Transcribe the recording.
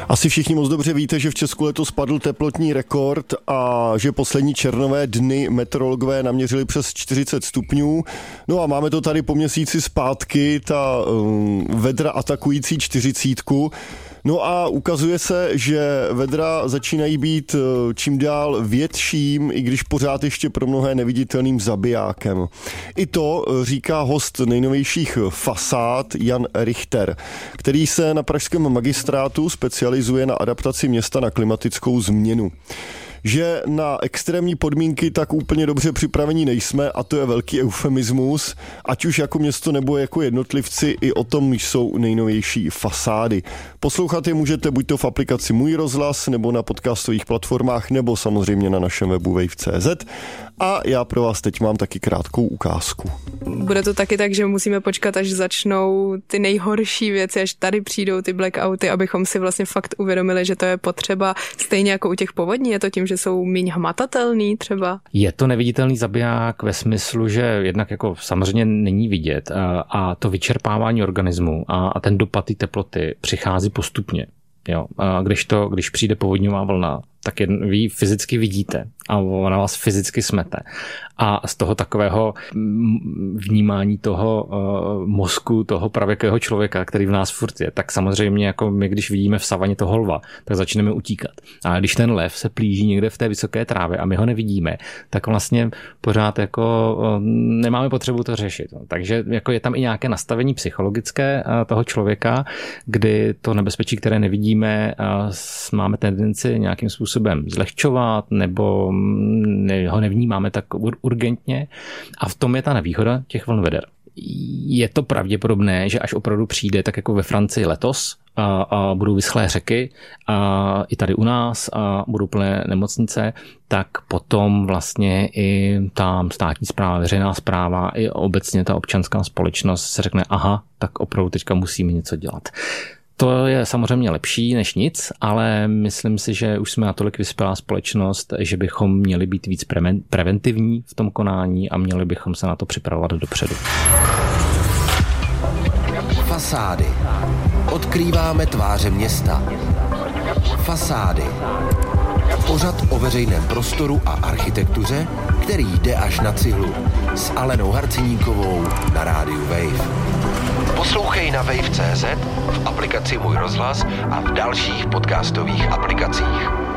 Asi všichni moc dobře víte, že v Česku letos padl teplotní rekord a že poslední červnové dny meteorologové naměřili přes 40 stupňů. No a máme to tady po měsíci zpátky, ta vedra atakující 40. No a ukazuje se, že vedra začínají být čím dál větším, i když pořád ještě pro mnohé neviditelným zabijákem. I to říká host nejnovějších fasád Jan Richter, který se na pražském magistrátu specializuje na adaptaci města na klimatickou změnu. Že na extrémní podmínky tak úplně dobře připravení nejsme a to je velký eufemismus, ať už jako město nebo jako jednotlivci, i o tom jsou nejnovější fasády. Poslouchat je můžete buď to v aplikaci Můj rozhlas, nebo na podcastových platformách, nebo samozřejmě na našem webu wave.cz. A já pro vás teď mám taky krátkou ukázku. Bude to taky tak, že musíme počkat, až začnou ty nejhorší věci, až tady přijdou ty blackouty, abychom si vlastně fakt uvědomili, že to je potřeba, stejně jako u těch povodní, je to tím, že jsou míň hmatatelný třeba? Je to neviditelný zabiják ve smyslu, že jednak jako samozřejmě není vidět a to vyčerpávání organismu a ten dopad té teploty přichází postupně. Jo. A když přijde povodňová vlna, tak vy ji fyzicky vidíte a ona vás fyzicky smete. A z toho takového vnímání toho mozku, toho pravěkého člověka, který v nás furt je, tak samozřejmě jako my, když vidíme v savaně toho lva, tak začneme utíkat. A když ten lev se plíží někde v té vysoké trávě a my ho nevidíme, tak vlastně pořád jako nemáme potřebu to řešit. Takže jako je tam i nějaké nastavení psychologické toho člověka, kdy to nebezpečí, které nevidíme, máme tendenci nějakým způsobem zlehčovat nebo ho nevnímáme tak urgentně. A v tom je ta nevýhoda těch vln veder. Je to pravděpodobné, že až opravdu přijde, tak jako ve Francii letos, a budou vyschlé řeky a i tady u nás a budou plné nemocnice, tak potom vlastně i ta státní správa, veřejná správa i obecně ta občanská společnost se řekne, aha, tak opravdu teďka musíme něco dělat. To je samozřejmě lepší než nic, ale myslím si, že už jsme natolik vyspělá společnost, že bychom měli být víc preventivní v tom konání a měli bychom se na to připravovat dopředu. Fasády. Odkrýváme tváře města. Fasády. Pořad o veřejném prostoru a architektuře, který jde až na cihlu. S Alenou Harciníkovou na rádiu Wave. Poslouchej na wave.cz, v aplikaci Můj rozhlas a v dalších podcastových aplikacích.